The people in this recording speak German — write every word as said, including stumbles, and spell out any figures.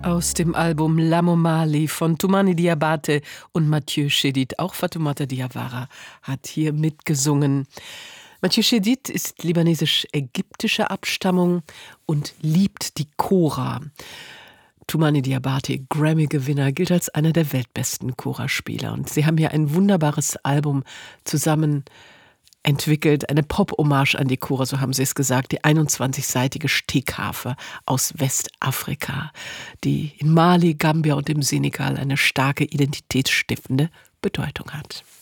Aus dem Album L'Amo Mali von Toumani Diabaté und Mathieu Chédid. Auch Fatoumata Diawara hat hier mitgesungen. Mathieu Chédid ist libanesisch-ägyptischer Abstammung und liebt die Kora. Toumani Diabaté, Grammy-Gewinner, gilt als einer der weltbesten Kora-Spieler. Und sie haben hier ein wunderbares Album zusammen entwickelt, eine Pop-Hommage an die Kora, so haben sie es gesagt, die einundzwanzigseitige Stegharfe aus Westafrika, die in Mali, Gambia und im Senegal eine starke identitätsstiftende Bedeutung hat.